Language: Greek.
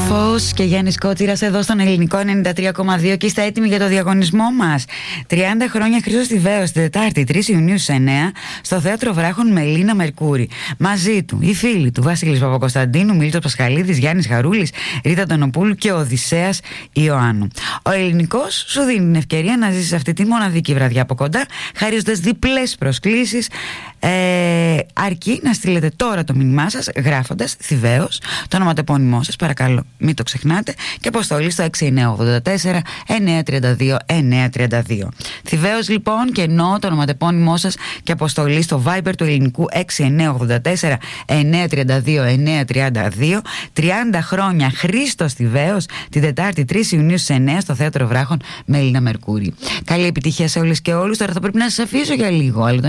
Φως και Γιάννης Κότσιρας εδώ στον Ελληνικό 93,2 και είστε έτοιμοι για το διαγωνισμό μας. 30 χρόνια Χρήστος Θηβαίος, την Τετάρτη 3 Ιουνίου στις 9 στο Θέατρο Βράχων με Λίνα Μερκούρη. Μαζί του οι φίλοι του Βασίλης Παπακοσταντίνου, Μίλτος Πασχαλίδης, Γιάννης Χαρούλης, Ρίτα Τονοπούλου και ο Οδυσσέας Ιωάννου. Ο Ελληνικός σου δίνει την ευκαιρία να ζήσεις αυτή τη μοναδική βραδιά από κοντά, χαρίζοντας διπλές προσκλήσεις. Αρκεί να στείλετε τώρα το μήνυμά σας γράφοντας Θηβαίος, το ονοματεπώνυμό σας, παρακαλώ μην το ξεχνάτε, και αποστολή στο 6984 932 932. Θηβαίος λοιπόν, και ενώ το ονοματεπώνυμό σας και αποστολή στο Viber του Ελληνικού 6984 932 932. 30 χρόνια Χρήστος Θηβαίος, την Τετάρτη 3 Ιουνίου στις 9 στο Θέατρο Βράχων με Λίνα Μερκούρη. Καλή επιτυχία σε όλες και όλους. Τώρα θα πρέπει να σας αφήσω για λίγο, αλλά